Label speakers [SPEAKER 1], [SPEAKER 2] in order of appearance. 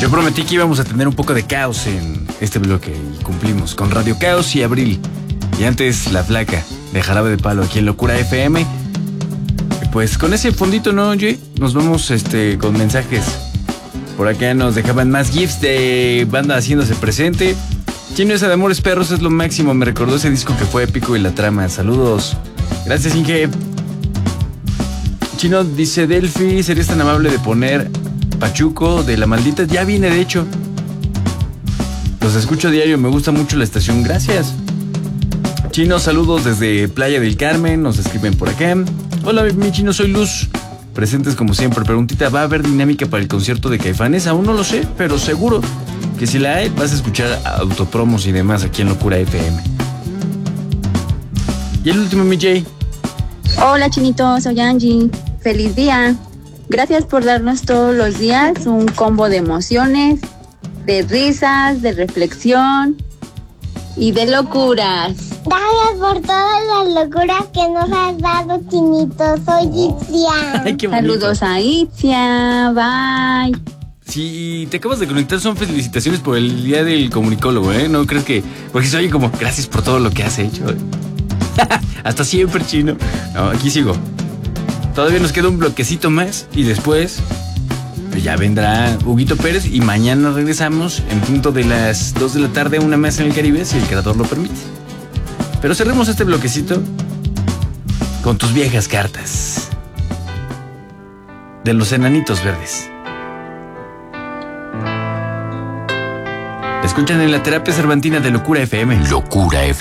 [SPEAKER 1] Yo prometí que íbamos a tener un poco de caos en este bloque y cumplimos con Radio Caos y Abril. Y antes La Flaca de Jarabe de Palo aquí en Locura FM. Y pues con ese fondito, ¿no, Jay? Nos vamos con mensajes. Por acá nos dejaban más gifs de banda haciéndose presente. Chino, esa de Amores Perros es lo máximo. Me recordó ese disco que fue épico y la trama. Saludos. Gracias, Inge. Chino dice: Delphi, ¿serías tan amable de poner Pachuco de La Maldita? Ya viene, de hecho. Los escucho diario, me gusta mucho la estación. Gracias. Chino, saludos desde Playa del Carmen. Nos escriben por acá. Hola, mi Chino, soy Luz. Presentes como siempre. Preguntita: ¿va a haber dinámica para el concierto de Caifanes? Aún no lo sé, pero seguro que si la hay, vas a escuchar autopromos y demás aquí en Locura FM. Y el último, mi Jay.
[SPEAKER 2] Hola, Chinito, soy Angie. Feliz día. Gracias por darnos todos los días un combo de emociones, de risas, de reflexión y de locuras.
[SPEAKER 3] Gracias por todas las locuras que nos has dado, Chinito. Soy Itzia.
[SPEAKER 1] Ay, qué bonito.
[SPEAKER 2] Saludos a Itzia. Bye.
[SPEAKER 1] Si te acabas de conectar, son felicitaciones por el día del comunicólogo, ¿eh? No crees que... Porque se oye como: gracias por todo lo que has hecho. Hasta siempre, Chino. No, aquí sigo. Todavía nos queda un bloquecito más y después pues ya vendrá Huguito Pérez y mañana regresamos en punto de las 2 de la tarde, una más en el Caribe, si el creador lo permite. Pero cerremos este bloquecito con tus viejas cartas de los Enanitos Verdes. Escuchan en la terapia cervantina de Locura FM.
[SPEAKER 4] Locura FM.